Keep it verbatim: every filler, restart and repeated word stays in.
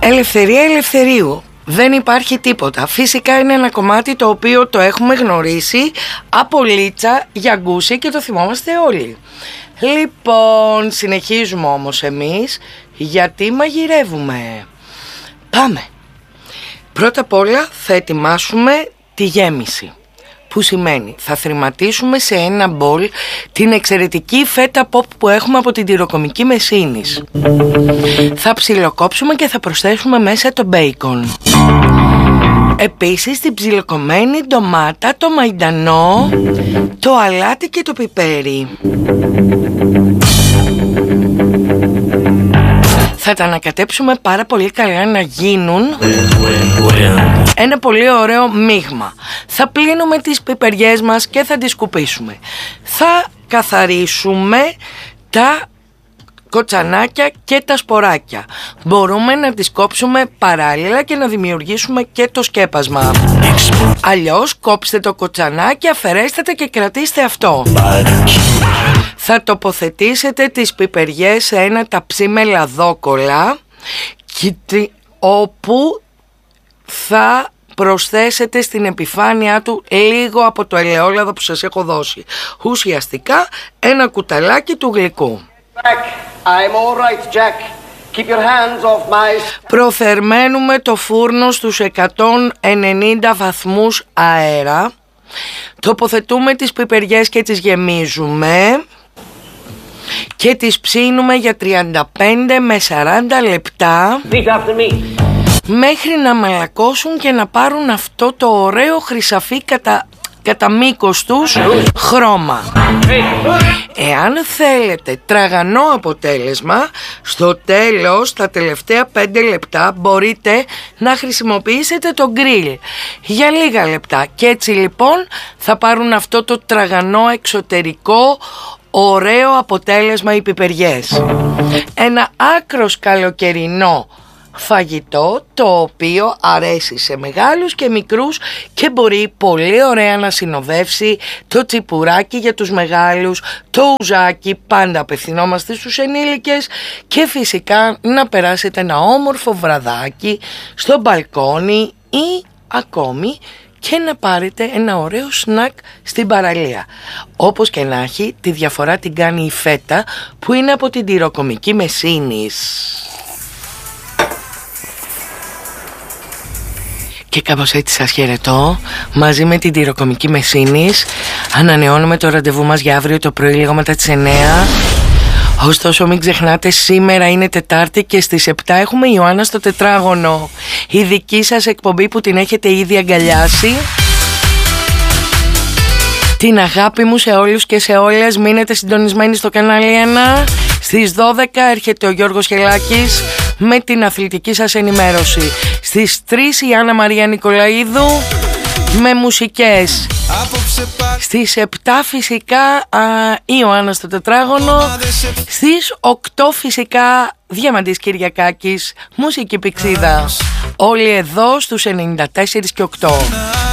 Ελευθερία Ελευθερίου. Δεν υπάρχει τίποτα. Φυσικά είναι ένα κομμάτι το οποίο το έχουμε γνωρίσει από Λίτσα, Γιαγκούση και το θυμόμαστε όλοι. Λοιπόν, συνεχίζουμε όμως εμείς, γιατί μαγειρεύουμε. Πάμε. Πρώτα απ' όλα θα ετοιμάσουμε τη γέμιση, που σημαίνει θα θρηματίσουμε σε ένα μπολ την εξαιρετική φέτα ποπ που έχουμε από την τυροκομική Μεσίνης. Θα ψιλοκόψουμε και θα προσθέσουμε μέσα το μπέικον. Επίσης την ψιλοκομμένη ντομάτα, το μαϊντανό, το αλάτι και το πιπέρι. Θα τα ανακατέψουμε πάρα πολύ καλά να γίνουν ένα πολύ ωραίο μείγμα. Θα πλύνουμε τις πιπεριές μας και θα τις σκουπίσουμε. Θα καθαρίσουμε τα κοτσανάκια και τα σποράκια. Μπορούμε να τις κόψουμε παράλληλα και να δημιουργήσουμε και το σκέπασμα. Αλλιώς κόψτε το κοτσανάκι, αφαιρέστε και κρατήστε αυτό. Θα τοποθετήσετε τις πιπεριές σε ένα ταψί με λαδόκολλα, όπου θα προσθέσετε στην επιφάνειά του λίγο από το ελαιόλαδο που σας έχω δώσει. Ουσιαστικά ένα κουταλάκι του γλυκού. I'm all right, Jack. Keep your hands off my... Προθερμαίνουμε το φούρνο στους εκατόν ενενήντα βαθμούς αέρα. Τοποθετούμε τις πιπεριές και τις γεμίζουμε και τις ψήνουμε για τριάντα πέντε με σαράντα λεπτά μέχρι να μαλακώσουν και να πάρουν αυτό το ωραίο χρυσαφί κατά, κατά μήκος τους χρώμα. Εάν θέλετε τραγανό αποτέλεσμα, στο τέλος, τα τελευταία πέντε λεπτά μπορείτε να χρησιμοποιήσετε το γκριλ για λίγα λεπτά και έτσι λοιπόν θα πάρουν αυτό το τραγανό εξωτερικό ωραίο αποτέλεσμα οι πιπεριές. Ένα άκρος καλοκαιρινό φαγητό το οποίο αρέσει σε μεγάλους και μικρούς και μπορεί πολύ ωραία να συνοδεύσει το τσιπουράκι για τους μεγάλους, το ουζάκι, πάντα απευθυνόμαστε στους ενήλικες, και φυσικά να περάσετε ένα όμορφο βραδάκι στο μπαλκόνι ή ακόμη και να πάρετε ένα ωραίο σνακ στην παραλία. Όπως και να έχει, τη διαφορά την κάνει η φέτα που είναι από την τυροκομική Μεσίνης. Και κάπως έτσι σας χαιρετώ. Μαζί με την τυροκομική Μεσίνης ανανεώνουμε το ραντεβού μας για αύριο το πρωί λίγο μετά τις εννιά. Ωστόσο μην ξεχνάτε, σήμερα είναι Τετάρτη και στις επτά έχουμε Ιωάννα στο τετράγωνο. Η δική σας εκπομπή που την έχετε ήδη αγκαλιάσει. Την αγάπη μου σε όλους και σε όλες. Μείνετε συντονισμένοι στο κανάλι ένα. Στις δώδεκα έρχεται ο Γιώργος Χελάκης με την αθλητική σας ενημέρωση. Στις τρεις η Άννα Μαρία Νικολαίδου με μουσικές. Στις επτά φυσικά α, η Ιωάννα στο τετράγωνο. Στις οκτώ φυσικά Διαμαντής Κυριακάκης, μουσική πηξίδα. Όλοι εδώ στους ενενήντα τέσσερα και οκτώ.